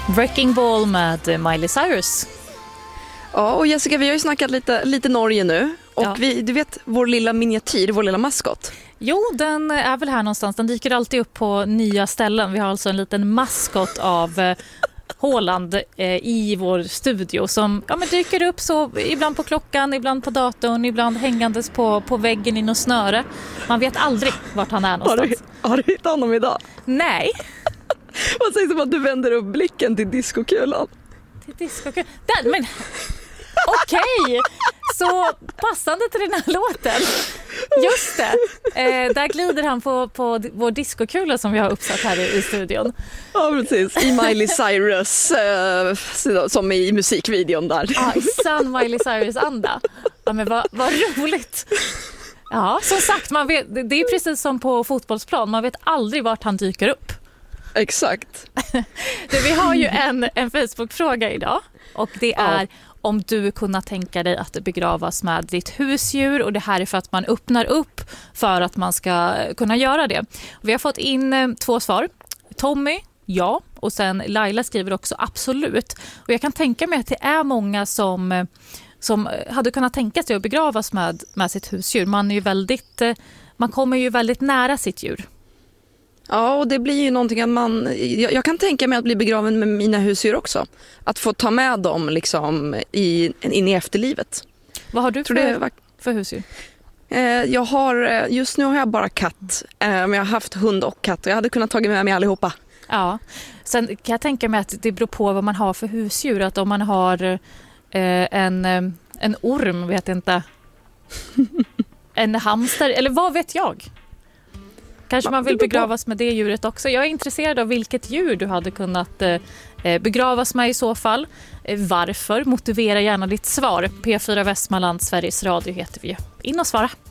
Wrecking Ball med Miley Cyrus. Ja, och Jessica, vi har ju snackat lite Norge nu. Och Ja. du vet vår lilla miniatyr, vår lilla maskot. Jo, den är väl här någonstans. Den dyker alltid upp på nya ställen. Vi har alltså en liten maskot av Haaland i vår studio som dyker upp så ibland på klockan, ibland på datorn, ibland hängandes på väggen i något snöre. Man vet aldrig vart han är någonstans. Har du hittat honom idag? Nej. Vad sägs om att du vänder upp blicken till diskokulan? Till diskokulan? Den, men okej. Så passande till den här låten. Just det. Där glider han på vår diskokula som vi har uppsatt här i studion. Ja, precis. I Miley Cyrus, som i musikvideon där. Ja, i sann Miley Cyrus-anda. Ja, men vad roligt. Ja, som sagt, man vet, det är precis som på fotbollsplan. Man vet aldrig vart han dyker upp. Exakt. Vi har ju en Facebook-fråga idag. Och det är om du kunna tänka dig att begravas med ditt husdjur. Och det här är för att man öppnar upp för att man ska kunna göra det. Vi har fått in 2 svar. Tommy, ja. Och sen Laila skriver också absolut. Och jag kan tänka mig att det är många som hade kunnat tänka sig att begravas med sitt husdjur. Man kommer ju väldigt nära sitt djur. Ja, och det blir ju någonting att jag kan tänka mig att bli begraven med mina husdjur också. Att få ta med dem liksom in i efterlivet. Vad har du för husdjur? Just nu har jag bara katt. Men jag har haft hund och katt och jag hade kunnat ta med mig allihopa. Ja, sen kan jag tänka mig att det beror på vad man har för husdjur. Att om man har en orm, vet jag inte. En hamster, eller vad vet jag? Kanske man vill begravas med det djuret också. Jag är intresserad av vilket djur du hade kunnat begravas med i så fall. Varför? Motivera gärna ditt svar. P4 Västmanland, Sveriges Radio heter vi. In och svara.